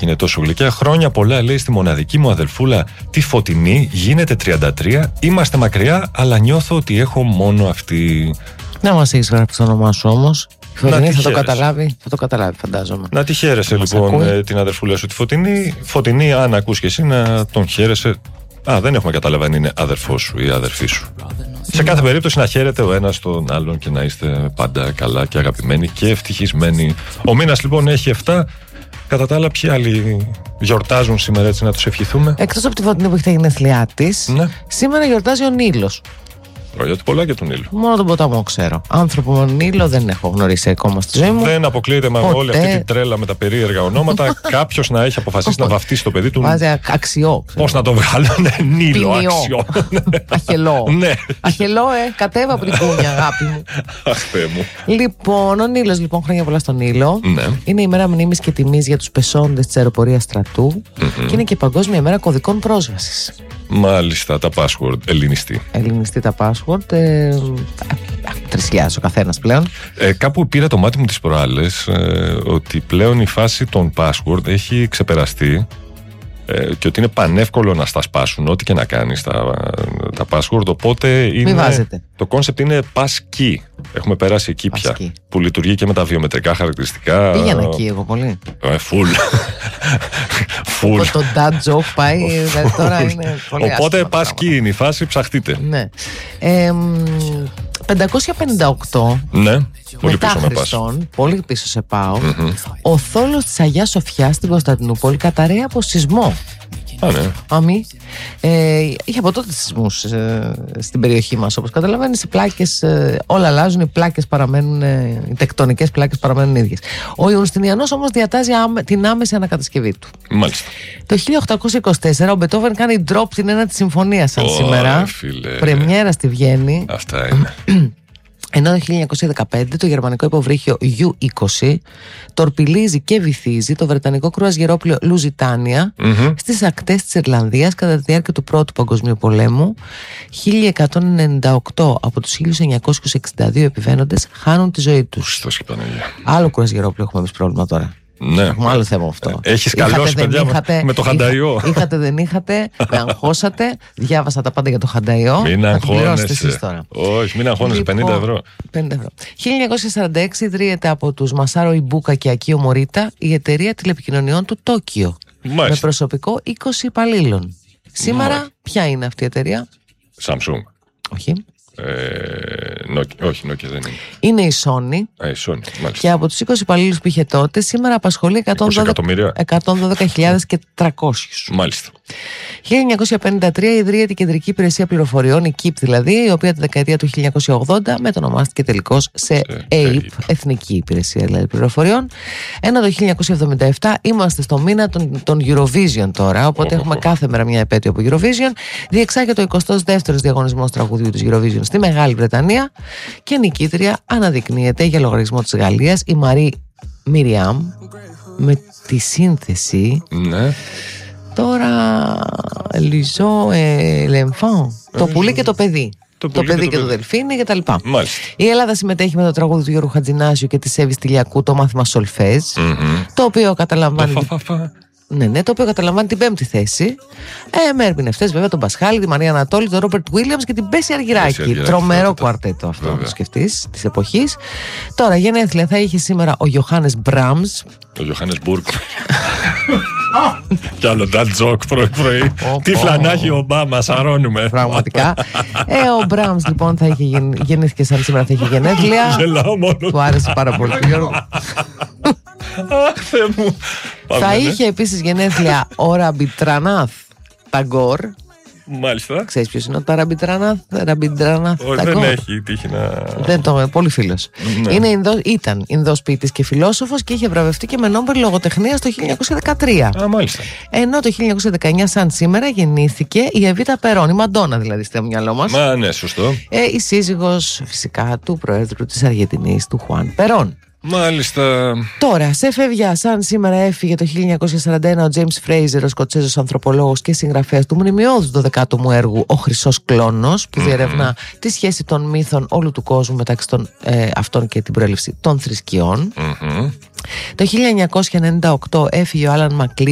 και είναι τόσο γλυκιά. Χρόνια πολλά, λέει, στη μοναδική μου αδελφούλα τη Φωτεινή. Γίνεται 33. Είμαστε μακριά, αλλά νιώθω ότι έχω μόνο αυτή. Να μας έχεις γράψει το όνομά σου όμως. Φωτεινή θα το καταλάβει, φαντάζομαι. Να τη χαίρεσαι λοιπόν την αδερφούλα σου τη Φωτεινή. Φωτεινή, αν ακούς και εσύ, να τον χαίρεσαι. Δεν έχουμε καταλάβει αν είναι αδερφός σου ή αδερφή σου. Σε κάθε περίπτωση να χαίρετε ο ένας τον άλλον και να είστε πάντα καλά και αγαπημένοι και ευτυχισμένοι. Ο μήνας λοιπόν έχει 7. Κατά τα άλλα, ποιοι άλλοι γιορτάζουν σήμερα, έτσι να τους ευχηθούμε? Εκτός από τη Φωτεινή που έχει τα γενέθλιά της, ναι. Σήμερα γιορτάζει ο Νείλος. Προϊόντου πολλά και του Νείλου. Μόνο τον ποταμό ξέρω. Άνθρωπο με Νείλο δεν έχω γνωρίσει ακόμα στη ζωή μου. Δεν αποκλείεται με όλη αυτή την τρέλα με τα περίεργα ονόματα κάποιος να έχει αποφασίσει να βαφτίσει το παιδί του. Βάζει αξιό. Πώς να το βγάλω, Νείλο, αξιό. Αχελό. Ναι. Αχελό, κατέβα από την κούνια, αγάπη μου. Αχ, Θεέ μου. Λοιπόν, ο Νείλος, λοιπόν, χρόνια πολλά στον Νείλο. Ναι. Είναι η μέρα μνήμης και τιμής για τους πεσόντες της αεροπορίας στρατού και είναι και Παγκόσμια ημέρα κωδικών πρόσβασης. Μάλιστα, τα password, ελληνιστή. Ελληνιστή τα password. 3.000 ο καθένας πλέον. Κάπου πήρα το μάτι μου τις προάλλες ότι πλέον η φάση των password έχει ξεπεραστεί και ότι είναι πανεύκολο να στα σπάσουν ό,τι και να κάνεις τα password, οπότε είναι, το concept είναι passkey. Έχουμε περάσει εκεί πια, που λειτουργεί και με τα βιομετρικά χαρακτηριστικά. Πήγαινα εκεί εγώ πολύ. Full. Το dad joke πάει, τώρα είναι πολύ άσχημα. Οπότε passkey είναι η φάση, ψαχτείτε. Ναι. 558. Ναι. Πολύ μετά πίσω Χριστόν, πολύ πίσω σε πάω. Ο θόλος της Αγιάς Σοφιάς στην Κωνσταντινούπολη καταραίει από σεισμό. Ναι. Αμή. Είχε από τότε σεισμούς στην περιοχή μας. Όπως καταλαβαίνεις, οι πλάκες όλα αλλάζουν, οι πλάκες παραμένουν, οι τεκτονικές πλάκες παραμένουν ίδιες. Ο Ιουστινιανός όμως διατάζει την άμεση ανακατασκευή του. Μάλιστα. Το 1824 ο Μπετόβεν κάνει drop την ένατη συμφωνία σαν σήμερα. Πρεμιέρα στη Βιέννη. Αυτά είναι. Ενώ το 1915 το γερμανικό υποβρύχιο U-20 τορπιλίζει και βυθίζει το βρετανικό κρουαζιερόπλοιο Λουζιτάνια στις ακτές της Ιρλανδίας κατά τη διάρκεια του Πρώτου Παγκοσμίου Πολέμου. 1198 από τους 1962 επιβαίνοντες χάνουν τη ζωή τους. Άλλο κρουαζιερόπλοιο έχουμε εμείς πρόβλημα τώρα. Ναι. Έχουμε άλλο θέμα αυτό. Έχεις καλώσει, παιδιά, με το Χανταϊό. Είχατε, δεν είχατε, με αγχώσατε. Διάβασα τα πάντα για το Χανταϊό. Μην αγχώνεσαι. Τώρα. Όχι, μην αγχώνεσαι. Λοιπόν, 50 ευρώ. 1946 ιδρύεται από τους Μασάρο Ιμπούκα και Ακίο Μωρίτα η εταιρεία τηλεπικοινωνιών του Τόκιο. Μάλιστα. Με προσωπικό 20 υπαλλήλων. Σήμερα ποια είναι αυτή η εταιρεία? Samsung. Όχι. Όχι, Nokia δεν είναι. Είναι η Sony. Η Sony, μάλιστα. Και από τους 20 υπαλλήλους που είχε τότε, σήμερα απασχολεί 112.300. Μάλιστα. 1953 ιδρύεται η Κεντρική Υπηρεσία Πληροφοριών, η ΚΙΠ δηλαδή, η οποία τη δεκαετία του 1980 μετονομάστηκε τελικώς σε ΑΕΠ, Εθνική Υπηρεσία δηλαδή Πληροφοριών. Ενώ το 1977 είμαστε στο μήνα των Eurovision τώρα, οπότε έχουμε κάθε μέρα μια επέτειο από Eurovision. Διεξάγεται ο 22ος διαγωνισμός τραγουδιού της Eurovision στη Μεγάλη Βρετανία και νικήτρια αναδεικνύεται για λογαριασμό της Γαλλίας η Μαρί Μιριάμ με τη σύνθεση. Ναι. Τώρα Λιζό Λεμφάν. Το πουλί και το παιδί. Το παιδί και το δελφίνι και τα λοιπά. Η Ελλάδα συμμετέχει με το τραγούδι του Γιώργου Χατζηνάσιου και της Εύης Τηλιακού, το μάθημα Σολφέζ, το οποίο καταλαμβάνει. Ναι, το οποίο καταλαμβάνει την 5η θέση. Με ερμηνευτές βέβαια τον Πασχάλη, τη Μαρία Ανατόλη, τον Ρόμπερτ Βίλιαμς και την Μπέση Αργυράκη. Τρομερό κουαρτέτο αυτό, να το σκεφτείς, της εποχής. Τώρα, γενέθλια θα είχε σήμερα ο Γιωχάνες Μπραμς. Ο Γιωχάνες Μπουρκ. Κι άλλο that joke πρωί-πρωί. Τι φλανάχει ο Ομπάμα, σαρώνουμε. Πραγματικά. Ο Μπραμς λοιπόν θα είχε γεννήθηκε σαν σήμερα, θα είχε γενέθλια. Γελάω μόνο. Του άρεσε πάρα πολύ. Αχ, Θεέ μου. Θα είχε επίσης γενέθλια ο Ραμπιτρανάθ Ταγκόρ. Μάλιστα. Ξέρεις ποιος είναι ο Ραμπιτρανάθ Ταγκόρ? Δεν έχει τύχει να. Δεν το, πολύ φίλος. Ναι. Ήταν Ινδός ποιητής και φιλόσοφος και είχε βραβευτεί και με Νόμπελ λογοτεχνίας το 1913. Μάλιστα. Ενώ το 1919 σαν σήμερα γεννήθηκε η Εβίτα Περόν, η Μαντόνα δηλαδή στο μυαλό μας. Ναι, σωστό. Η σύζυγος φυσικά του Προέδρου της Αργεντινής, του Χουάν Περόν. Μάλιστα. Τώρα, σε φεύγια, σαν σήμερα έφυγε το 1941 ο Τζέιμς Φρέιζερ, ο Σκοτσέζος ανθρωπολόγος και συγγραφέας του μνημειώδους 12ου μου έργου «Ο Χρυσός Κλόνος», που διερευνά τη σχέση των μύθων όλου του κόσμου μεταξύ των αυτών και την προέλευση των θρησκειών. Το 1998 έφυγε ο Άλαν Μακλίν,